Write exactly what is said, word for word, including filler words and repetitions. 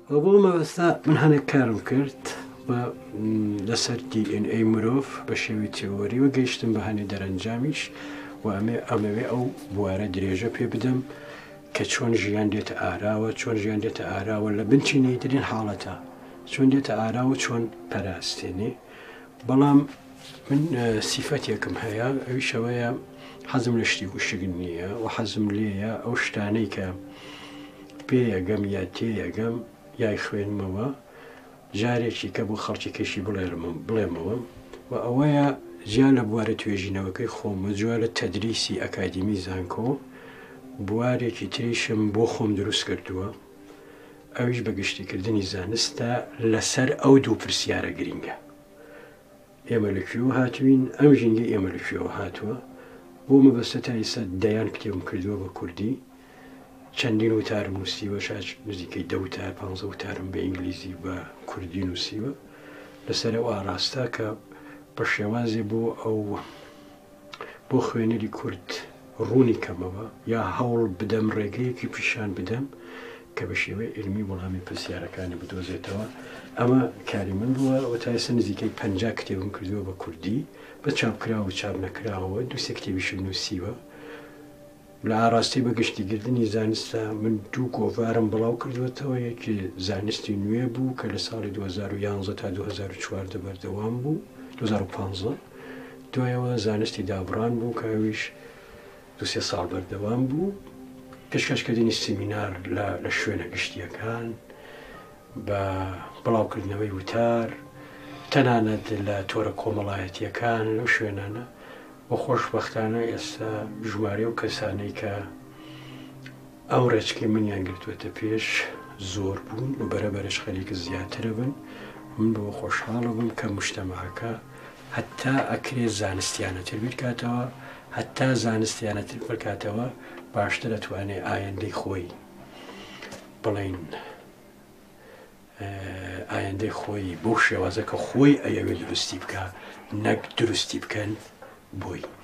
ئەوە مەبەستا من هەنێک کارم کرد بە لەسەر دی ئێن ئەی مرۆڤ بە شێوی تێوەری و گەیشتم بە هەنێ دەرەنجامیش و ئەمێ ئەمەوێ ئەو بوارە درێژە پێ بدەم کە چۆن ژیان دێتە ئاراوە چۆن ژیان دێتە ئاراوە لە بنچینەیترین حاڵەتە چۆن دێتە ئاراوە چۆن پەراستێنێ. بەڵام من سیفەتێکم هەیە ئەوی شەوەیە حەزم لە شتی وشک نییە و حەزم لێیە ئەو شتانەی کە پێیەگەم یا تێیەگەم یای خوێنمەوە جارێکی کە بۆ خەڵکی کەشی بڵێمەوە و ئەوەیە ژیان لە بوارە توێژینەوەکەی خۆمە جووە لە تەدریسی ئەکادیمی زانکۆ بوارێکی تریشم بۆ خۆم دروست کردووە ئەویش بە گشتیکردنی زانستە لەسەر ئەو دوو پرسیارە گرینگە ئێمە لەکوێوە هاتوین ئەم ژینگە ئێمە لەکوێوە هاتووە بۆ مەبەستە تا ئێستا دەیان کتێبم کردووە بە کوردی چەندین وتارم نووسیوە شاید نزیکەی دە وتار پانزە وتارم بە ئینگلیزی بە کوردی نووسیوە لەسەر ئەو ئاڕاستە کە بە شێوازێ بۆ ئەو بۆ خوێنەری کورد ڕوونی کەمەوە یا هەوڵ بدەم ڕێگەیەکی پیشان بدەم کە بە شێوەی علمی وەڵامی پرسیارەکانی بدۆزێتەوە. ئەمە کاری من بووە و تا ئێستا نزیکەی پەنجا کتێبم کردووە بە کوردی بە چاپکراوە و چاپ نەکراوە دووسێ کتێبیشم نووسیوە. لە ئاڕاستی بە گشتیگردنی زانستە من دوو گۆڤارم بڵاو کردوێتەوە یەکی زانستی نوێ بوو کە لە ساڵی دوو هەزار و یانزە تا دوو هەزار و چواردە بەردەوام بوو دوو هەزار و پانزە دوایەوە زانستی دابڕان بوو کە ئەویش دو سێ ساڵ بەردەوام بوو پێشکەشکردنی سیمینار لە شوێنە گشتیەکان بە بڵاوکردنەوەی وتار تەنانەت لە تۆرە کۆمەڵایەتیەکان لەو شوێنانە بە خۆشبەختانە ئێستا ژمارە و کەسانەی کە ئەو ڕێچکەی منیان گرتوێتە پێش زۆر بوون و بەرەبەرش خەریکە زیاترە بن من بۆ خۆشحاڵە بم کە مشتەماعەکە هەتا ئەکرێ زانستیانەتر بیرکاتەوە هەتا زانستیانەتر بکاتەوە باشتر دەتوانێت ئایندەی خۆی بڵین ئایندەی خۆی بۆ شێوازە کە خۆی ئەیەوێ دروستی بکە نەک دروستی بکەن بۆی.